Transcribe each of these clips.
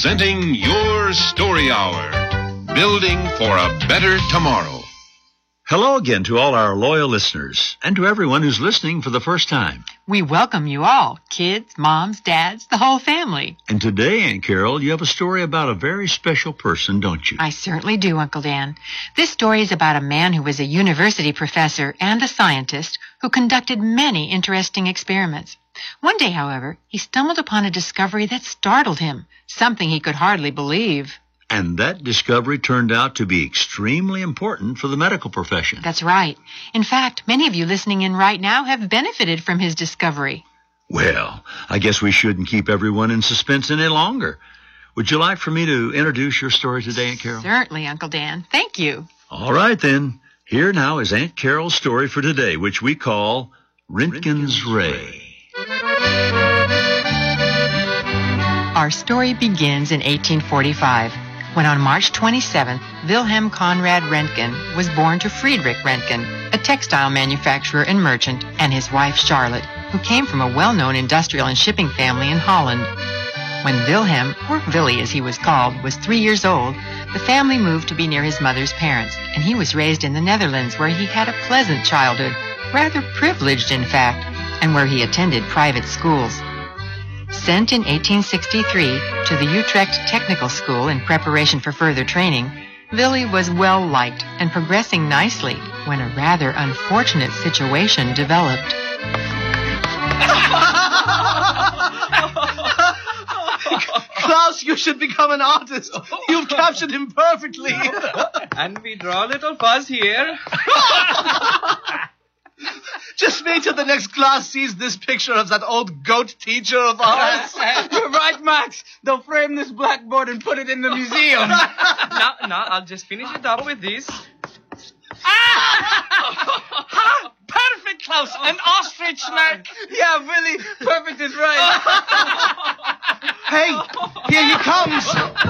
presenting your Story Hour, building for a better tomorrow. Hello again to all our loyal listeners and to everyone who's listening for the first time. We welcome you all, kids, moms, dads, the whole family. And today, Aunt Carol, you have a story about a very special person, don't you? I certainly do, Uncle Dan. This story is about a man who was a university professor and a scientist who conducted many interesting experiments. One day, however, he stumbled upon a discovery that startled him, something he could hardly believe. And that discovery turned out to be extremely important for the medical profession. That's right. In fact, many of you listening in right now have benefited from his discovery. Well, I guess we shouldn't keep everyone in suspense any longer. Would you like for me to introduce your story today, Aunt Carol? Certainly, Uncle Dan. Thank you. All right, then. Here now is Aunt Carol's story for today, which we call Röntgen's Ray. Our story begins in 1845. When on March 27th, Wilhelm Conrad Röntgen was born to Friedrich Röntgen, a textile manufacturer and merchant, and his wife Charlotte, who came from a well-known industrial and shipping family in Holland. When Wilhelm, or Willy as he was called, was 3 years old, the family moved to be near his mother's parents, and he was raised in the Netherlands where he had a pleasant childhood, rather privileged in fact, and where he attended private schools. Sent in 1863 to the Utrecht Technical School in preparation for further training, Willy was well-liked and progressing nicely when a rather unfortunate situation developed. Klaus, you should become an artist. You've captured him perfectly. And we draw a little fuzz here. Just wait till the next class sees this picture of that old goat teacher of ours. You're right, Max. They'll frame this blackboard and put it in the museum. No, I'll just finish it up with this. Perfect, Klaus. An ostrich neck. Yeah, Willy, perfect is right. Hey, here he comes.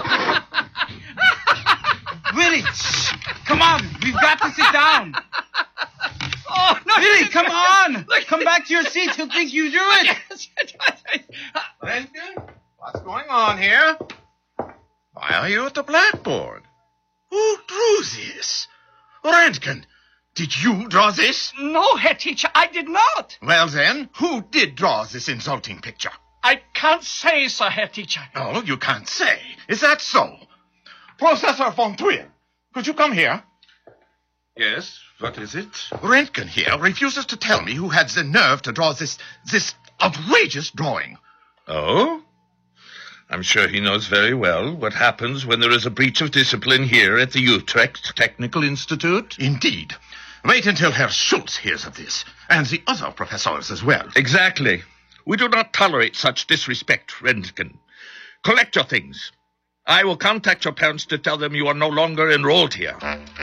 Willy, come on. We've got to sit down. Oh, no, Willy, come on. Come back to your seat. He'll think you do it. Röntgen, what's going on here? Why are you at the blackboard? Who drew this? Röntgen, did you draw this? No, Herr Teacher, I did not. Well then, who did draw this insulting picture? I can't say, sir, Herr Teacher. Oh, you can't say. Is that so? Professor von Thuil, could you come here? Yes, what is it? Röntgen here refuses to tell me who had the nerve to draw this outrageous drawing. Oh? I'm sure he knows very well what happens when there is a breach of discipline here at the Utrecht Technical Institute. Indeed. Wait until Herr Schultz hears of this, and the other professors as well. Exactly. We do not tolerate such disrespect, Röntgen. Collect your things. I will contact your parents to tell them you are no longer enrolled here.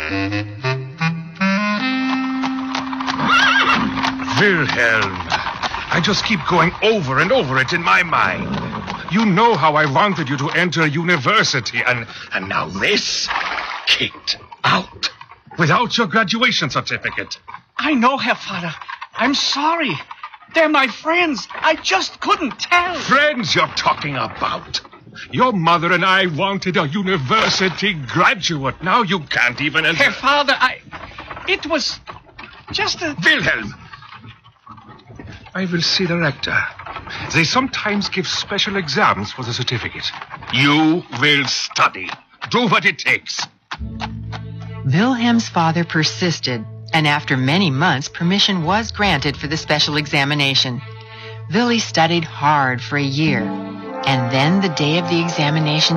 Wilhelm, I just keep going over and over it in my mind. You know how I wanted you to enter university, and now this? Kicked out. Without your graduation certificate. I know, Herr Vater. I'm sorry. They're my friends. I just couldn't tell. Friends you're talking about? Your mother and I wanted a university graduate. Now you can't even enter... Herr Vater, it was just a... Wilhelm! I will see the rector. They sometimes give special exams for the certificate. You will study. Do what it takes. Wilhelm's father persisted, and after many months, permission was granted for the special examination. Willy studied hard for a year, and then the day of the examination